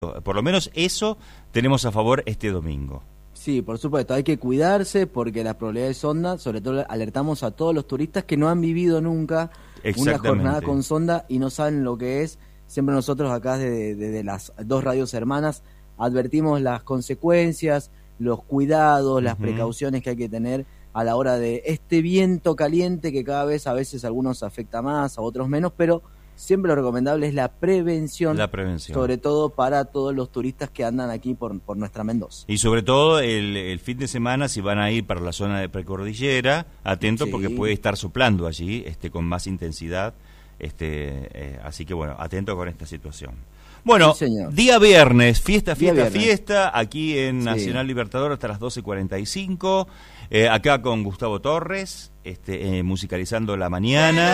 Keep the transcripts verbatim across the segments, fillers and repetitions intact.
Por lo menos eso tenemos a favor este domingo. Sí, por supuesto, hay que cuidarse porque las probabilidades sonda, sobre todo alertamos a todos los turistas que no han vivido nunca una jornada con sonda y no saben lo que es. Siempre nosotros acá desde, desde las dos radios hermanas advertimos las consecuencias, los cuidados, las uh-huh. precauciones que hay que tener a la hora de este viento caliente que cada vez a veces a algunos afecta más, a otros menos, pero siempre lo recomendable es la prevención, la prevención, sobre todo para todos los turistas que andan aquí por, por nuestra Mendoza. Y sobre todo el, el fin de semana, si van a ir para la zona de precordillera, atentos sí. porque puede estar soplando allí este, con más intensidad, este, eh, así que bueno, atentos con esta situación. Bueno, sí, día viernes, fiesta, fiesta, viernes. fiesta, aquí en Nacional sí. Libertador hasta las doce cuarenta y cinco, eh, acá con Gustavo Torres, este, eh, musicalizando la mañana,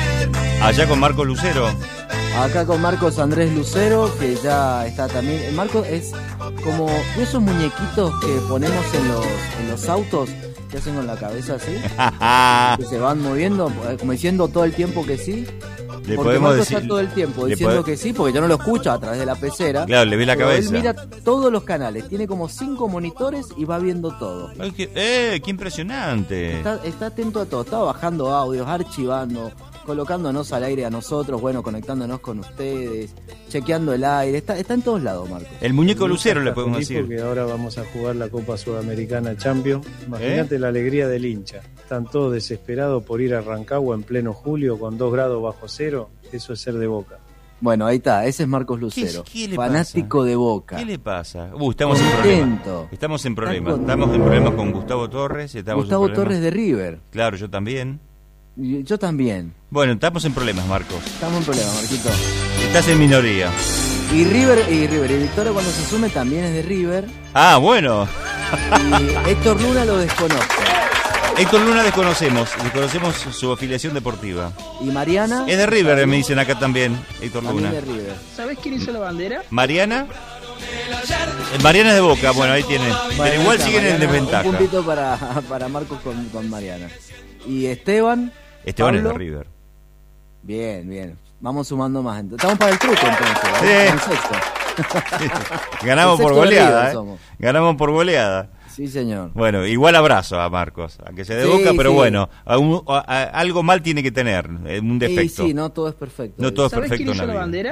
allá con Marcos Lucero. Acá con Marcos Andrés Lucero, que ya está también. Marcos es como esos muñequitos que ponemos en los, en los autos, que hacen con la cabeza así, que se van moviendo, como diciendo todo el tiempo que sí. Le porque podemos Marcos decir, está todo el tiempo diciendo puede... que sí, porque yo no lo escucho a través de la pecera. Claro, le ve la cabeza. Él mira todos los canales, tiene como cinco monitores y va viendo todo. Ay, qué, ¡Eh, qué impresionante! Está, está atento a todo, está bajando audios, archivando, colocándonos al aire a nosotros, bueno, conectándonos con ustedes, chequeando el aire, está, está en todos lados, Marcos. El muñeco Lucero le podemos decir. Porque ahora vamos a jugar la Copa Sudamericana Champions. Imagínate ¿Eh? la alegría del hincha. Están todos desesperados por ir a Rancagua en pleno julio con dos grados bajo cero. Eso es ser de Boca. Bueno, ahí está, ese es Marcos Lucero, ¿Qué, qué fanático pasa? de Boca. ¿Qué le pasa? Uh, estamos en problemas. Estamos en problemas. Estamos en problemas con Gustavo Torres. Estamos Gustavo en Torres de River. Claro, yo también. Yo también. Bueno, estamos en problemas, Marcos. Estamos en problemas, Marquito. Estás en minoría. Y River, y River, y Victoria cuando se sume también es de River. Ah, bueno. Y Héctor Luna lo desconozco. Héctor Luna desconocemos, desconocemos su afiliación deportiva. ¿Y Mariana? Es de River, me dicen acá también, Héctor Luna. De River. ¿Sabés quién hizo la bandera? ¿Mariana? Mariana es de Boca, bueno, ahí tiene. Bueno, pero igual siguen Mariana, en desventaja. Un puntito para, para Marcos con, con Mariana. ¿Y Esteban? Esteban Pablo. es de River. Bien, bien. Vamos sumando más. Estamos para el truco entonces. Sí. Sí. Ganamos por goleada, ¿eh? Ganamos por goleada. Sí, señor. Bueno, igual abrazo a Marcos, aunque sea de sí, Boca, pero sí. bueno, a un, a, a, algo mal tiene que tener, un defecto. Sí, sí, no todo es perfecto. No todo es ¿Sabés perfecto quién hizo la, la bandera?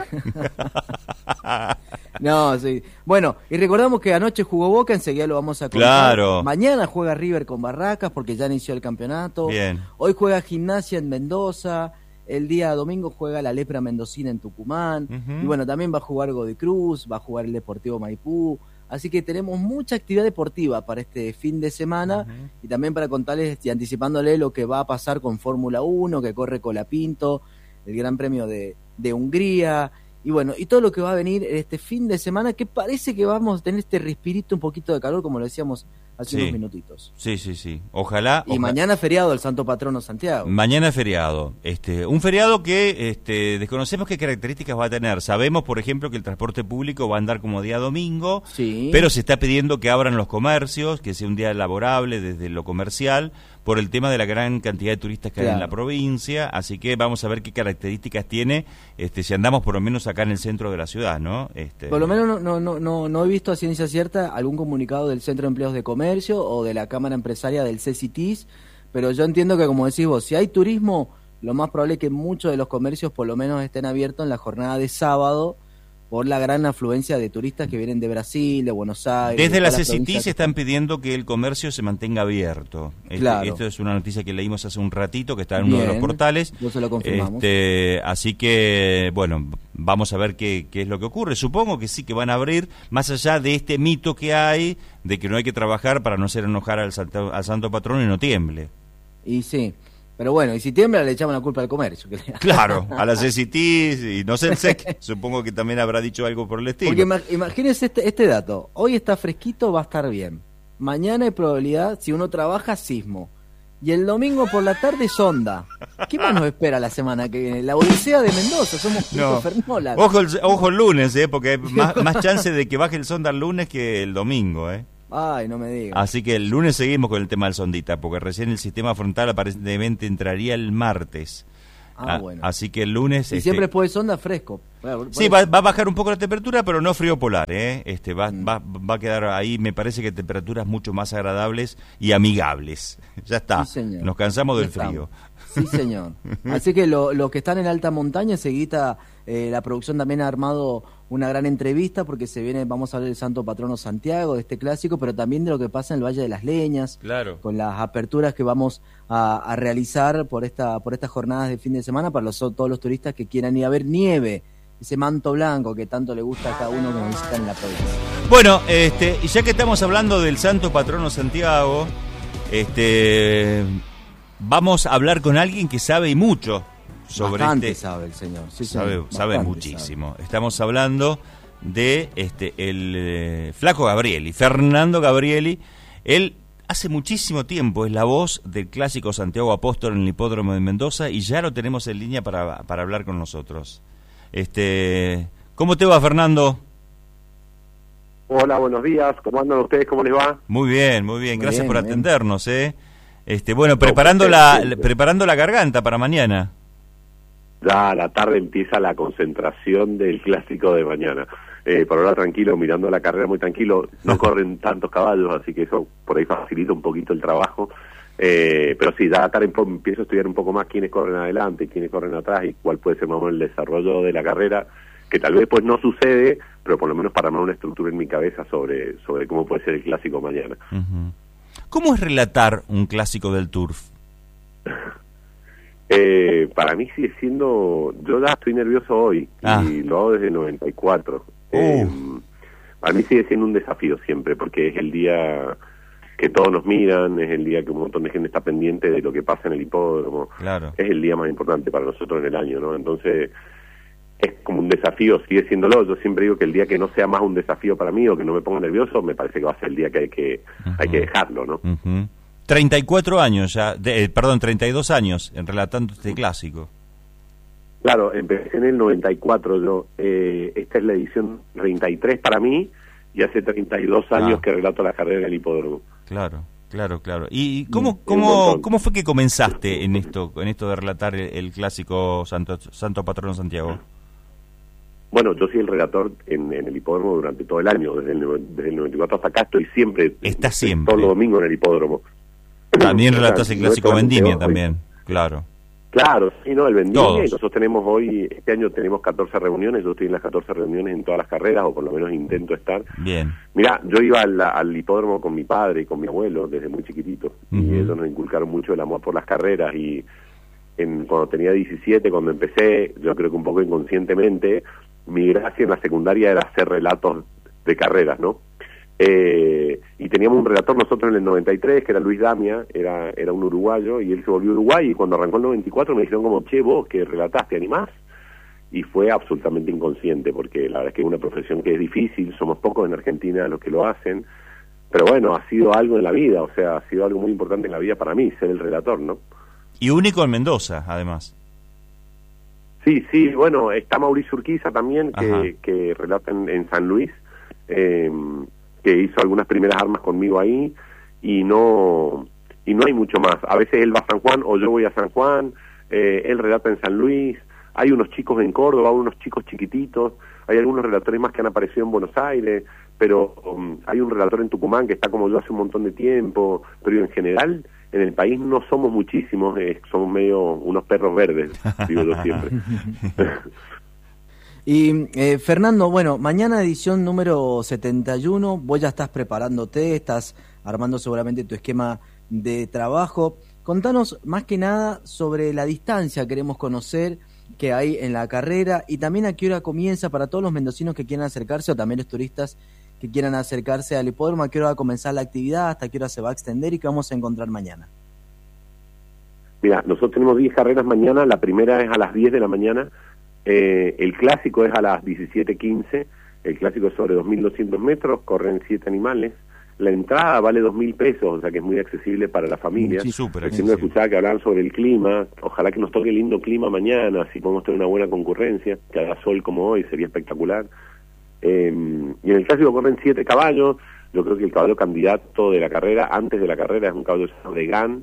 No, sí. Bueno, y recordamos que anoche jugó Boca, enseguida lo vamos a contar. Claro. Mañana juega River con Barracas porque ya inició el campeonato. Bien. Hoy juega Gimnasia en Mendoza. El día domingo juega la Lepra Mendocina en Tucumán. Uh-huh. Y bueno, también va a jugar Godoy Cruz, va a jugar el Deportivo Maipú. Así que tenemos mucha actividad deportiva para este fin de semana uh-huh. y también para contarles y anticipándole lo que va a pasar con Fórmula uno, que corre Colapinto, el Gran Premio de, de Hungría, y bueno, y todo lo que va a venir este fin de semana, que parece que vamos a tener este respirito, un poquito de calor, como lo decíamos hace sí. unos minutitos. Sí, sí, sí. Ojalá. Y ojalá. mañana feriado el Santo Patrono Santiago. Mañana feriado. Este, un feriado que este, desconocemos qué características va a tener. Sabemos, por ejemplo, que el transporte público va a andar como día domingo, sí. pero se está pidiendo que abran los comercios, que sea un día laborable desde lo comercial, por el tema de la gran cantidad de turistas que claro. hay en la provincia. Así que vamos a ver qué características tiene, este, si andamos por lo menos acá en el centro de la ciudad, ¿no? Este... Por lo menos no, no, no, no, no he visto a ciencia cierta algún comunicado del Centro de Empleos de Comercio o de la Cámara Empresaria del C C T I S, pero yo entiendo que, como decís vos, si hay turismo, lo más probable es que muchos de los comercios por lo menos estén abiertos en la jornada de sábado por la gran afluencia de turistas que vienen de Brasil, de Buenos Aires. Desde la C C T I S están pidiendo que el comercio se mantenga abierto. Este, claro. Esto es una noticia que leímos hace un ratito, que está en uno Bien, de los portales. Yo se lo confirmamos. Este, así que, bueno, vamos a ver qué, qué es lo que ocurre. Supongo que sí que van a abrir, más allá de este mito que hay, de que no hay que trabajar para no hacer enojar al santo, al santo patrón y no tiemble. Y sí. Pero bueno, y si tiembla le echamos la culpa al comercio. Claro, a la C C T I S y no sé, sé supongo que también habrá dicho algo por el estilo. Porque imagínense este, este dato, hoy está fresquito, va a estar bien. Mañana hay probabilidad, si uno trabaja, sismo. Y el domingo por la tarde, sonda. ¿Qué más nos espera la semana que viene? La Odisea de Mendoza, somos no. Fernola. Ojo el, ojo el lunes, ¿eh? Porque hay más, más chance de que baje el sonda el lunes que el domingo, ¿eh? Ay, no me digas. Así que el lunes seguimos con el tema del sondita, porque recién el sistema frontal aparentemente entraría el martes. Ah, ah, bueno. Así que el lunes... Y este, siempre después de sonda fresco. Bueno, sí, va, va a bajar un poco la temperatura, pero no frío polar, ¿eh? Este, va, Mm. va, va a quedar ahí, me parece que temperaturas mucho más agradables y amigables. Ya está, Sí, señor. nos cansamos del Ya estamos. frío. Sí, señor. Así que los lo que están en alta montaña, enseguida eh, la producción también ha armado una gran entrevista porque se viene, vamos a hablar del Santo Patrono Santiago, de este clásico, pero también de lo que pasa en el Valle de las Leñas, Claro. con las aperturas que vamos a, a realizar por esta por estas jornadas de fin de semana para los, todos los turistas que quieran ir a ver nieve, ese manto blanco que tanto le gusta a cada uno que nos visita en la provincia. Bueno, este, y ya que estamos hablando del Santo Patrono Santiago, este, vamos a hablar con alguien que sabe y mucho sobre Bastante este. sabe el señor. Sí, sabe, señor. sabe Bastante muchísimo. Estamos hablando de este el eh, Flaco Gabrieli, Fernando Gabrieli. Él hace muchísimo tiempo es la voz del clásico Santiago Apóstol en el Hipódromo de Mendoza y ya lo tenemos en línea para, para hablar con nosotros. Este, ¿cómo te va, Fernando? Hola, buenos días. ¿Cómo andan ustedes? ¿Cómo les va? Muy bien, muy bien. Muy Gracias bien, por muy bien. atendernos, ¿eh? Este, bueno, No, preparando usted la siempre. preparando la garganta para mañana. Ya a la tarde empieza la concentración del clásico de mañana. Eh, por ahora tranquilo, mirando la carrera muy tranquilo. No corren tantos caballos, así que eso por ahí facilita un poquito el trabajo. Eh, pero sí, ya a la tarde empo- empiezo a estudiar un poco más quiénes corren adelante, quiénes corren atrás y cuál puede ser más o menos el desarrollo de la carrera, que tal vez pues no sucede, pero por lo menos para armar una estructura en mi cabeza sobre, sobre cómo puede ser el clásico mañana. Ujú. ¿Cómo es relatar un clásico del turf? Eh, para mí sigue siendo, yo ya estoy nervioso hoy Ah. y lo hago desde el noventa y cuatro. Eh, para mí sigue siendo un desafío siempre porque es el día que todos nos miran, es el día que un montón de gente está pendiente de lo que pasa en el hipódromo. Claro. Es el día más importante para nosotros en el año, ¿no? Entonces es como un desafío, sigue siéndolo. Yo siempre digo que el día que no sea más un desafío para mí o que no me ponga nervioso, me parece que va a ser el día que hay que, Ujú. hay que dejarlo, ¿no? Ujú. treinta y cuatro años ya, de, eh, perdón, treinta y dos años en relatando este clásico. Claro, empecé en el noventa y cuatro yo. Eh, esta es la edición treinta y tres para mí y hace treinta y dos años Ah. que relato la carrera del hipódromo. Claro, claro, claro. ¿Y cómo, un cómo, montón. cómo fue que comenzaste en esto, en esto de relatar el, el clásico Santo, Santo Patrono Santiago? Bueno, yo soy el relator en, en el hipódromo durante todo el año, desde el, no- desde el noventa y cuatro hasta acá estoy siempre. Está estoy siempre. Todos los domingos en el hipódromo. También O sea, relatas el no es clásico solamente Vendimia hoy. también, claro. Claro, sí, no, el Vendimia, Todos. y nosotros tenemos hoy, este año tenemos catorce reuniones, yo estoy en las catorce reuniones en todas las carreras, o por lo menos intento estar. Bien. Mira, yo iba al, al hipódromo con mi padre y con mi abuelo desde muy chiquitito, Ujú. y ellos nos inculcaron mucho el amor por las carreras, y en, cuando tenía diecisiete, cuando empecé, yo creo que un poco inconscientemente, mi gracia en la secundaria era hacer relatos de carreras, ¿no? Eh, y teníamos un relator nosotros en el noventa y tres, que era Luis Damia, era, era un uruguayo, y él se volvió Uruguay, y cuando arrancó el noventa y cuatro me dijeron como, che, vos que relataste, ¿animás? Y fue absolutamente inconsciente, porque la verdad es que es una profesión que es difícil, somos pocos en Argentina los que lo hacen, pero bueno, ha sido algo en la vida, o sea, ha sido algo muy importante en la vida para mí, ser el relator, ¿no? Y único en Mendoza, además. Sí, sí, bueno, está Mauricio Urquiza también, Ajá. que, que relata en, en San Luis, eh, que hizo algunas primeras armas conmigo ahí, y no y no hay mucho más. A veces él va a San Juan o yo voy a San Juan, eh, él relata en San Luis, hay unos chicos en Córdoba, unos chicos chiquititos, hay algunos relatores más que han aparecido en Buenos Aires, pero um, hay un relator en Tucumán que está como yo hace un montón de tiempo, pero en general en el país no somos muchísimos, eh, somos medio unos perros verdes, digo yo siempre. Y eh, Fernando, bueno, mañana edición número setenta y uno, vos ya estás preparándote, estás armando seguramente tu esquema de trabajo. Contanos más que nada sobre la distancia, queremos conocer que hay en la carrera y también a qué hora comienza para todos los mendocinos que quieran acercarse o también los turistas que quieran acercarse al hipódromo, a qué hora va a comenzar la actividad, hasta qué hora se va a extender y qué vamos a encontrar mañana. Mira, nosotros tenemos diez carreras mañana, la primera es a las diez de la mañana, eh, el clásico es a las diecisiete quince, el clásico es sobre dos mil doscientos metros, corren siete animales, la entrada vale dos mil pesos, o sea que es muy accesible para la familia. Sí, súper Recién accesible. me escuchaba que hablaban sobre el clima, ojalá que nos toque lindo clima mañana, así podemos tener una buena concurrencia, que haga sol como hoy, sería espectacular. Eh, y en el clásico corren siete caballos, yo creo que el caballo candidato de la carrera, antes de la carrera, es un caballo de Gan,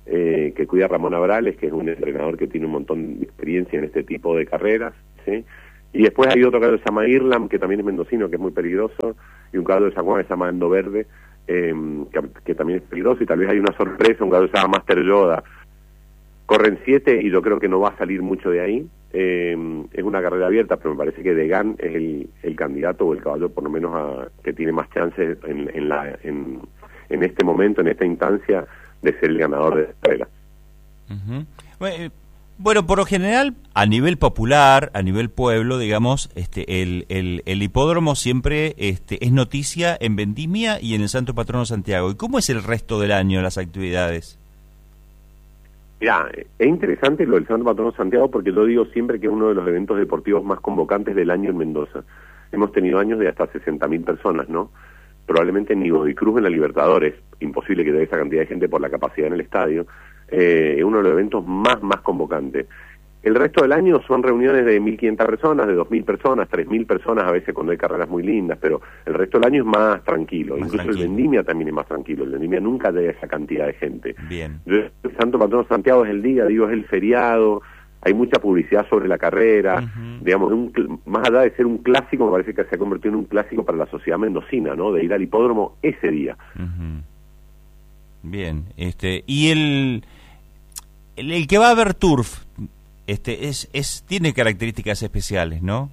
eh, que cuida Ramón Abrales, que es un entrenador que tiene un montón de experiencia en este tipo de carreras, ¿sí? Y después hay otro caballo que se llama Irlam, que también es mendocino, que es muy peligroso, y un caballo de San Juan que se llama Ando Verde, eh, que, que también es peligroso, y tal vez hay una sorpresa, un caballo que se llama Master Yoda. Corren siete y yo creo que no va a salir mucho de ahí. Eh, es una carrera abierta, pero me parece que Degan es el, el candidato o el caballo por lo menos a, que tiene más chances en, en, la, en, en este momento, en esta instancia, de ser el ganador de la carrera. Uh-huh. Bueno, Bueno, por lo general, a nivel popular, a nivel pueblo, digamos, este, el, el, el hipódromo siempre este, es noticia en Vendimia y en el Santo Patrono Santiago. ¿Y cómo es el resto del año las actividades? Mirá, es interesante lo del Santo Patrono Santiago porque yo digo siempre que es uno de los eventos deportivos más convocantes del año en Mendoza. Hemos tenido años de hasta sesenta mil personas, ¿no? Probablemente ni Godicruz en la Libertadores, imposible que dé esa cantidad de gente por la capacidad en el estadio. Eh, es uno de los eventos más, más convocantes. El resto del año son reuniones de mil quinientas personas, de dos mil personas, tres mil personas, a veces cuando hay carreras muy lindas, pero el resto del año es más tranquilo. Más Incluso tranquilo. El Vendimia también es más tranquilo. El Vendimia nunca llega a esa cantidad de gente. Bien. El Santo Patrono Santiago es el día, digo, es el feriado, hay mucha publicidad sobre la carrera, uh-huh. digamos, un, más allá de ser un clásico, me parece que se ha convertido en un clásico para la sociedad mendocina, ¿no? De ir al hipódromo ese día. Uh-huh. Bien, este, y el... El, el que va a ver turf, este, es, es, tiene características especiales, ¿no?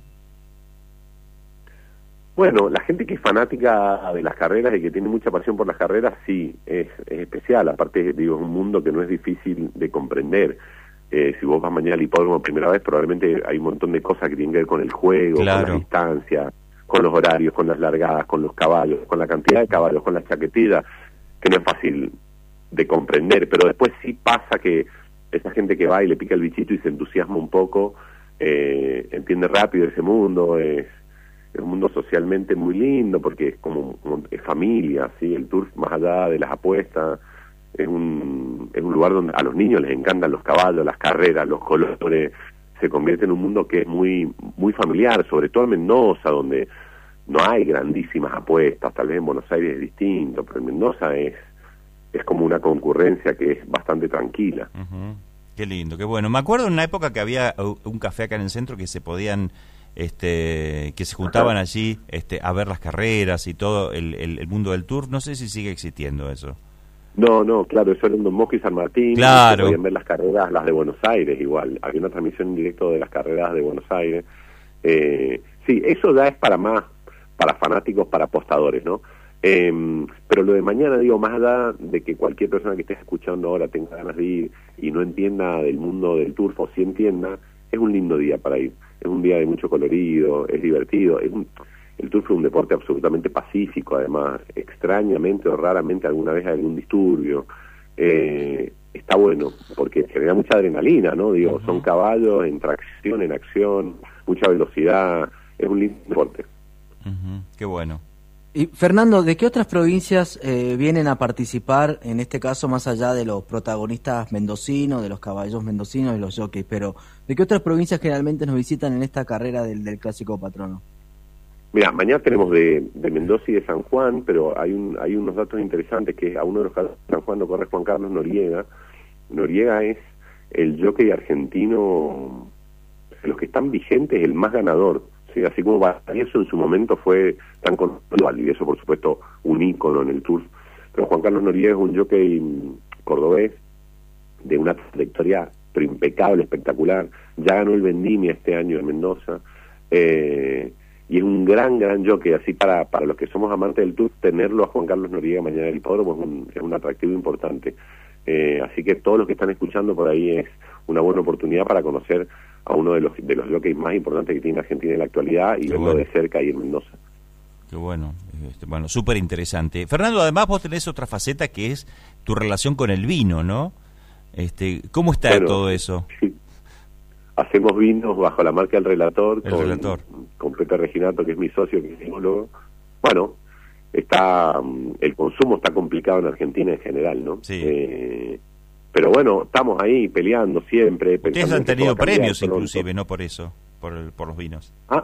Bueno, la gente que es fanática de las carreras y que tiene mucha pasión por las carreras, sí, es, es especial. Aparte, digo, es un mundo que no es difícil de comprender. Eh, si vos vas mañana al hipódromo primera vez, probablemente hay un montón de cosas que tienen que ver con el juego, claro. con las distancias, con los horarios, con las largadas, con los caballos, con la cantidad de caballos, con las chaquetillas, que no es fácil de comprender. Pero después sí pasa que esa gente que va y le pica el bichito y se entusiasma un poco, eh, entiende rápido ese mundo, es, es un mundo socialmente muy lindo porque es como, como es familia, ¿sí? El turf, más allá de las apuestas, es un, es un lugar donde a los niños les encantan los caballos, las carreras, los colores, se convierte en un mundo que es muy, muy familiar, sobre todo en Mendoza, donde no hay grandísimas apuestas, tal vez en Buenos Aires es distinto, pero en Mendoza es es como una concurrencia que es bastante tranquila. Uh-huh. Qué lindo, qué bueno. Me acuerdo en una época que había un café acá en el centro que se podían, este, que se juntaban Ajá. allí este, a ver las carreras y todo el, el, el mundo del tour. No sé si sigue existiendo eso. No, no, claro, eso era en Don Bosco y San Martín. Claro. Podían ver las carreras, las de Buenos Aires igual. Había una transmisión en directo de las carreras de Buenos Aires. Eh, sí, eso ya es para más, para fanáticos, para apostadores, ¿no? Eh, pero lo de mañana, digo, más allá de que cualquier persona que esté escuchando ahora tenga ganas de ir y no entienda del mundo del turf, o sí entienda, es un lindo día para ir. Es un día de mucho colorido, es divertido. Es un, el turf es un deporte absolutamente pacífico, además. Extrañamente o raramente alguna vez hay algún disturbio. Eh, está bueno, porque genera mucha adrenalina, ¿no? Digo, uh-huh. son caballos en tracción, en acción, mucha velocidad. Es un lindo deporte. Uh-huh. Qué bueno. Y Fernando, ¿de qué otras provincias eh, vienen a participar, en este caso más allá de los protagonistas mendocinos, de los caballos mendocinos y los jockeys, pero ¿de qué otras provincias generalmente nos visitan en esta carrera del, del Clásico Patrono? Mira, mañana tenemos de, de Mendoza y de San Juan, pero hay un, hay unos datos interesantes, que a uno de los casos de San Juan lo corre Juan Carlos Noriega. Noriega es el jockey argentino, de los que están vigentes, el más ganador. Sí, así como Valdivieso en su momento fue tan conocido, Valdivieso por supuesto un ícono en el turf, pero Juan Carlos Noriega es un jockey cordobés de una trayectoria pero impecable, espectacular, ya ganó el Vendimia este año en Mendoza, eh, y es un gran, gran jockey, así para, para los que somos amantes del turf, tenerlo a Juan Carlos Noriega mañana en el hipódromo es un, es un atractivo importante, eh, así que todos los que están escuchando por ahí es una buena oportunidad para conocer a uno de los de los jockeys más importantes que tiene Argentina en la actualidad y Qué verlo bueno. de cerca ahí en Mendoza. Qué bueno, este, bueno, súper interesante. Fernando, además vos tenés otra faceta que es tu relación con el vino, ¿no? Este, ¿cómo está bueno, todo eso? Sí. Hacemos vinos bajo la marca del Relator, el con, Relator. con Pepe Reginato, que es mi socio, que es enólogo. Bueno, está el consumo está complicado en Argentina en general, ¿no? Sí. Eh, Pero bueno, estamos ahí peleando siempre. Ustedes han tenido premios inclusive, no por eso, por el, por los vinos. Ah.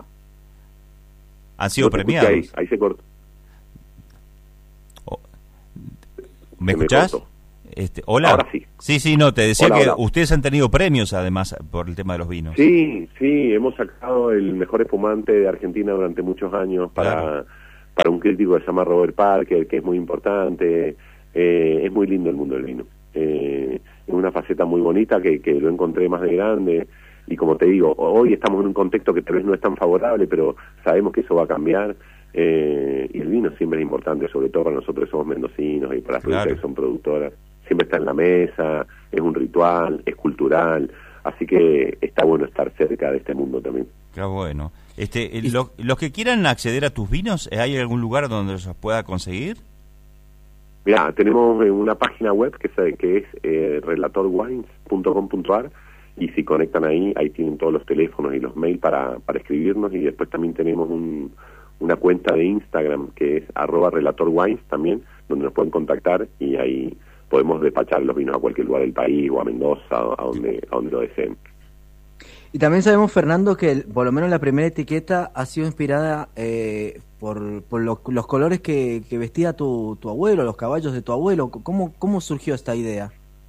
Han sido premiados. Ahí, ahí se cortó. Oh. ¿Me escuchás? Este, hola. Ahora sí. Sí, sí, no, te decía Hola, que hola. ustedes han tenido premios además por el tema de los vinos. Sí, sí, hemos sacado el mejor espumante de Argentina durante muchos años para, Claro. para un crítico que se llama Robert Parker, que es muy importante. Eh, es muy lindo el mundo del vino. Eh, es una faceta muy bonita que, que lo encontré más de grande. Y como te digo, hoy estamos en un contexto que tal vez no es tan favorable, pero sabemos que eso va a cambiar. Eh, y el vino siempre es importante, sobre todo para nosotros que somos mendocinos y para las Claro. productoras que son productoras. Siempre está en la mesa, es un ritual, es cultural. Así que está bueno estar cerca de este mundo también. Qué bueno. Este, eh, lo- los que quieran acceder a tus vinos, ¿hay algún lugar donde los pueda conseguir? Mirá, tenemos eh, una página web que, se, que es eh, relator wines punto com punto a r y si conectan ahí, ahí tienen todos los teléfonos y los mails para, para escribirnos, y después también tenemos un, una cuenta de Instagram que es arroba relatorwines también, donde nos pueden contactar y ahí podemos despachar los vinos a cualquier lugar del país o a Mendoza, a donde, a donde lo deseen. Y también sabemos, Fernando, que el- por lo menos la primera etiqueta ha sido inspirada eh, por, por lo- los colores que, que vestía tu, tu abuelo, los caballos de tu abuelo. ¿Cómo, cómo surgió esta idea?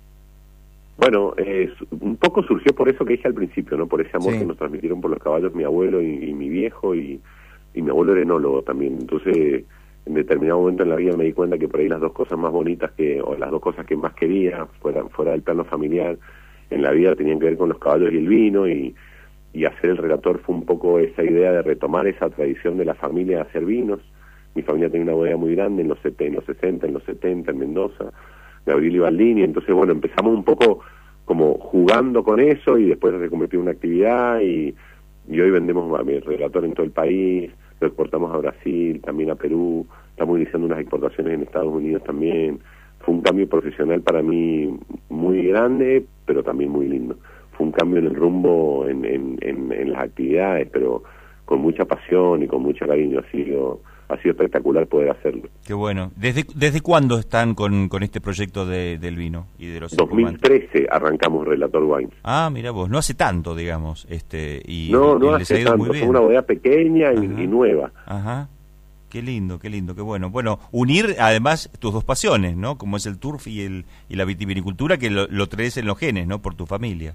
Bueno, eh, su- un poco surgió por eso que dije al principio, ¿no? Por ese amor Sí. que nos transmitieron por los caballos mi abuelo y, y mi viejo, y, y mi abuelo era enólogo también. Entonces, en determinado momento en la vida me di cuenta que por ahí las dos cosas más bonitas que, o las dos cosas que más quería, fuera, fuera del plano familiar, en la vida tenían que ver con los caballos y el vino, y, y hacer el relator fue un poco esa idea de retomar esa tradición de la familia de hacer vinos. Mi familia tenía una bodega muy grande en los, sete- en los sesenta, en los setenta, en Mendoza, Gabriel y Baldini. Entonces, bueno, empezamos un poco como jugando con eso y después se convirtió en una actividad, y, y hoy vendemos a mi relator en todo el país, lo exportamos a Brasil, también a Perú, estamos iniciando unas exportaciones en Estados Unidos también. Fue un cambio profesional para mí muy grande, pero también muy lindo. Fue un cambio en el rumbo, en, en, en, en las actividades, pero con mucha pasión y con mucho cariño. Ha sido, ha sido espectacular poder hacerlo. Qué bueno. ¿Desde, desde cuándo están con, con este proyecto de, del vino y de los dos mil espumantes? trece arrancamos Relator Wines. Ah, mira vos, no hace tanto, digamos, este y No, no y les ha hace ido muy tanto, bien. fue una bodega pequeña y, Ajá. y nueva. Ajá. Qué lindo, qué lindo, qué bueno. Bueno, unir además tus dos pasiones, ¿no? Como es el turf y el y la vitivinicultura, que lo, lo traes en los genes, ¿no? Por tu familia.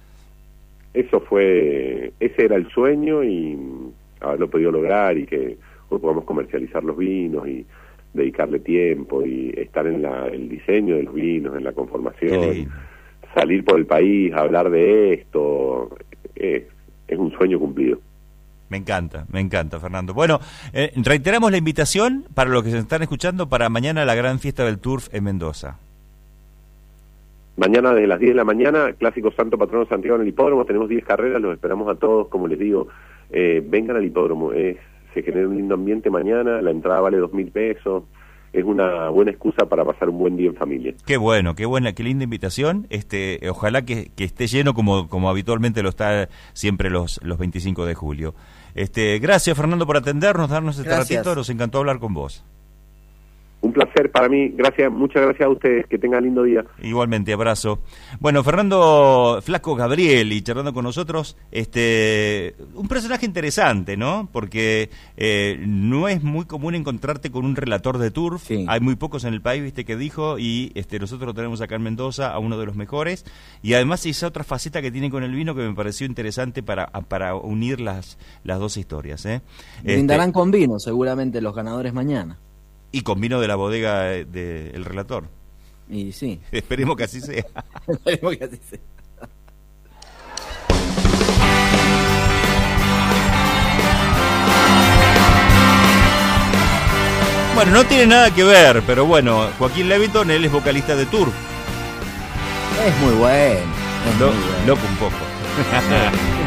Eso fue, ese era el sueño, y haberlo podido lograr, y que hoy podamos comercializar los vinos y dedicarle tiempo y estar en la, el diseño de los vinos, en la Qué conformación, lindo. salir por el país, hablar de esto, es, es un sueño cumplido. Me encanta, me encanta, Fernando. Bueno, eh, reiteramos la invitación para los que se están escuchando para mañana la gran fiesta del turf en Mendoza. Mañana desde las diez de la mañana, Clásico Santo Patrono Santiago en el hipódromo, tenemos diez carreras, los esperamos a todos, como les digo, eh, vengan al hipódromo, es, se genera un lindo ambiente mañana, la entrada vale dos mil pesos, es una buena excusa para pasar un buen día en familia. Qué bueno, qué buena, qué linda invitación. Este, ojalá que, que esté lleno como, como habitualmente lo está siempre los, los veinticinco de julio. Este, gracias, Fernando, por atendernos, darnos este Gracias. ratito, nos encantó hablar con vos. Un placer para mí, gracias, muchas gracias a ustedes, que tengan lindo día. Igualmente, abrazo. Bueno, Fernando Flaco Gabriel, y charlando con nosotros, este, un personaje interesante, ¿no? Porque eh, no es muy común encontrarte con un relator de turf, Sí. hay muy pocos en el país, viste que dijo, y este, nosotros lo tenemos acá en Mendoza, a uno de los mejores, y además esa otra faceta que tiene con el vino que me pareció interesante para, para unir las, las dos historias, ¿eh? Brindarán Este, con vino, seguramente, los ganadores mañana. y con vino de la bodega del de, el relator. Y sí, Esperemos que así sea. esperemos que así sea. Bueno, no tiene nada que ver, pero bueno, Joaquín Leviton, él es vocalista de Turf. Es muy bueno. Es Lo, muy bueno. loco un poco.